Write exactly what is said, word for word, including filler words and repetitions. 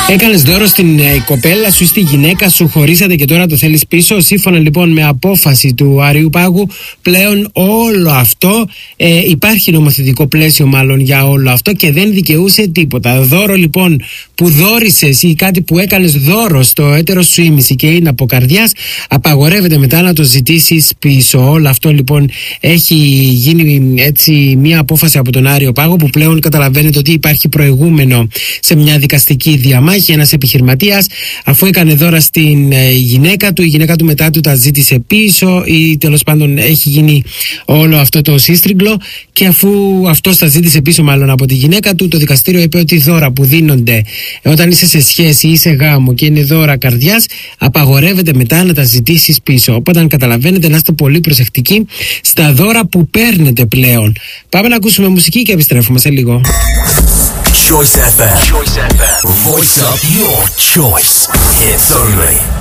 Έκανες δώρο στην ε, κοπέλα σου ή στη γυναίκα σου, χωρίσατε και τώρα το θέλεις πίσω. Σύμφωνα λοιπόν με απόφαση του Αριού Πάγου, πλέον όλο αυτό ε, υπάρχει νομοθετικό πλαίσιο μάλλον για όλο αυτό και δεν δικαιούσε τίποτα. Δώρο λοιπόν που δώρισες ή κάτι που έκανες δώρο στο έτερο σου ήμιση και είναι από καρδιάς, απαγορεύεται μετά να το ζητήσεις πίσω. Όλο αυτό λοιπόν έχει γίνει έτσι μια απόφαση από τον Άριο Πάγο, που πλέον καταλαβαίνετε ότι υπάρχει προηγούμενο σε μια δικαστική διαμάχη. Ένας επιχειρηματίας, αφού έκανε δώρα στην ε, γυναίκα του, η γυναίκα του μετά του τα ζήτησε πίσω ή τέλος πάντων έχει γίνει όλο αυτό το σύστριγγλο, και αφού αυτός τα ζήτησε πίσω μάλλον από τη γυναίκα του, το δικαστήριο είπε ότι δώρα που δίνονται όταν είσαι σε σχέση ή σε γάμο και είναι δώρα καρδιάς, απαγορεύεται μετά να τα ζητήσεις πίσω. Οπότε αν καταλαβαίνετε, να είστε πολύ προσεκτικοί στα δώρα που παίρνετε πλέον. Πάμε να ακούσουμε μουσική και επιστρέφουμε σε λίγο. Choice εφ εμ. Choice εφ εμ. Voice up your choice. Hits only.